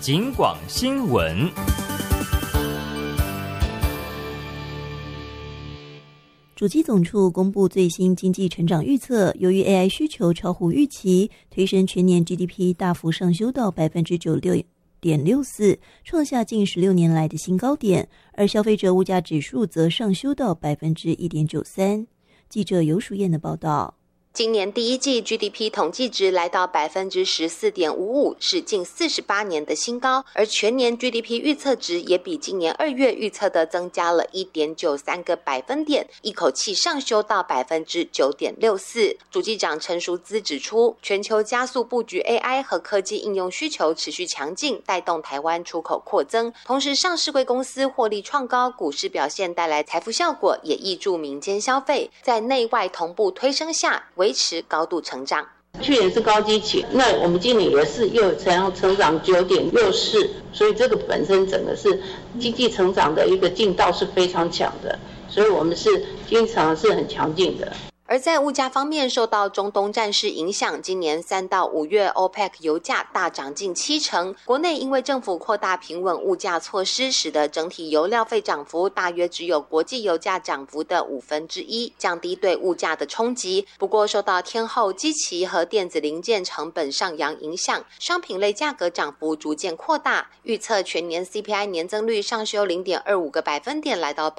警广新闻。 主计总处公布最新经济成长预测，由于 AI 需求超乎预期，推升全年 GDP 大幅上修到 96.64%， 创下近16年来的新高点，而消费者物价指数则上修到 1.93%。 记者游淑燕的报道。 今年第一季 GDP 统计值来到 14.55%， 是近48年的新高，而全年 GDP 预测值也比今年2月预测的增加了 1.93 个百分点，一口气上修到 9.64%。 主计长陈淑姿指出，全球加速布局 AI 和科技应用需求持续强劲，带动台湾出口扩增，同时上市柜公司获利创高，股市表现带来财富效果，也挹注民间消费，在内外同步推升下维持高度成长。 去年是高基期，那我们今年也是又成长 9.64%， 所以这个本身整个是经济成长的一个劲道是非常强的，所以我们是经常是很强劲的。 而在物价方面，受到中东战事影响，今年3到5月 OPEC 油价大涨近70%。国内因为政府扩大平稳物价措施，使得整体油料费涨幅大约只有国际油价涨幅的1/5，降低对物价的冲击。不过受到天后基期和电子零件成本上扬影响，商品类价格涨幅逐渐扩大，预测全年 CPI 年增率上修 0.25 个百分点，来到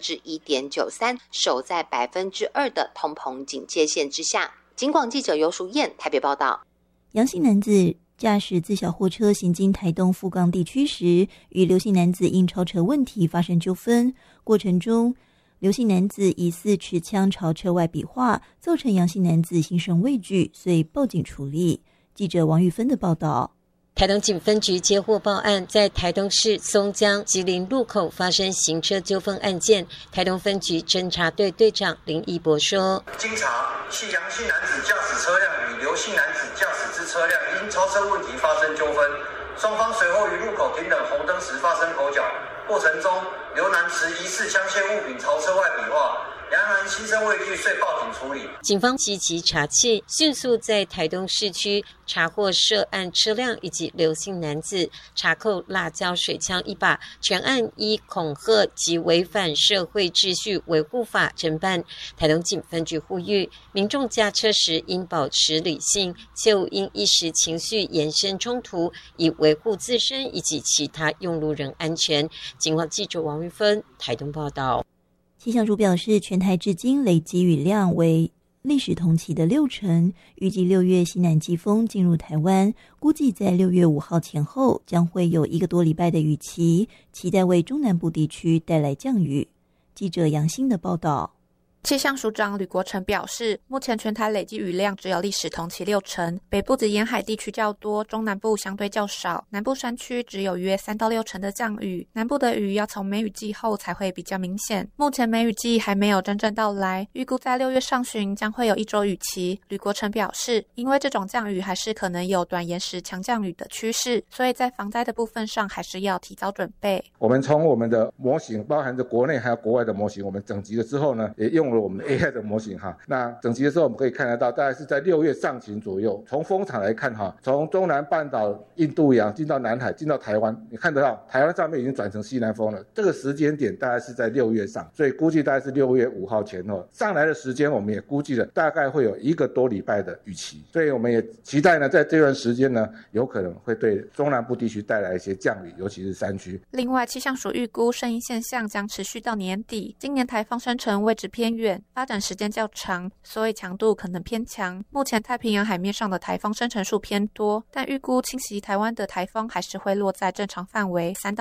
1.93%， 守在 2% 的通膨警戒线之下。警广记者游淑燕台北报道。 杨姓男子驾驶自小货车行经台东富冈地区时，与刘姓男子因超车问题发生纠纷，过程中刘姓男子疑似持枪朝车外比划，造成杨姓男子心生畏惧，遂报警处理。记者王玉芬的报道。 台东警分局接获报案，在台东市松江吉林路口发生行车纠纷案件。台东分局侦查队队长林义博说： 经查，系杨姓男子驾驶车辆与刘姓男子驾驶之车辆因超车问题发生纠纷，双方随后于路口停等红灯时发生口角，过程中刘男持疑似枪械物品朝车外比划，杨男心生畏惧，遂报警处理。 警方积极查缉，迅速在台东市区查获涉案车辆以及刘姓男子，查扣辣椒水枪1把，全案依恐吓及违反社会秩序维护法侦办。台东警分局呼吁民众驾车时应保持理性，切勿因一时情绪延伸冲突，以维护自身以及其他用路人安全。警广记者王玉芬台东报道。 气象署表示，全台至今累积雨量为历史同期的60%，预计6月西南季风进入台湾，估计在6月5号前后将会有1个多礼拜的雨期，期待为中南部地区带来降雨。记者杨欣的报道。 气象署长吕国成表示，目前全台累积雨量只有历史同期60%，北部及沿海地区较多，中南部相对较少，南部山区只有约3到6成的降雨，南部的雨要从梅雨季后才会比较明显。目前梅雨季还没有真正到来，预估在6月上旬将会有1周雨期。吕国成表示，因为这种降雨还是可能有短延时强降雨的趋势，所以在防灾的部分上还是要提早准备。 我们从我们的模型，包含着国内还有国外的模型，我们整集了之后呢，也用我们的 AI 的模型哈，那整集的时候我们可以看得到，大概是在6月上旬左右。从风场来看哈，从中南半岛、印度洋进到南海，进到台湾，你看得到台湾上面已经转成西南风了。这个时间点大概是在6月上，所以估计大概是6月5号前后上来的时间，我们也估计了大概会有1个多礼拜的雨期。所以我们也期待呢，在这段时间呢，有可能会对中南部地区带来一些降雨，尤其是山区。 另外，气象署预估圣婴现象将持续到年底。今年台风生成位置偏远，发展时间较长，所以强度可能偏强。目前太平洋海面上的台风生成数偏多，但预估侵袭台湾的台风还是会落在正常范围3到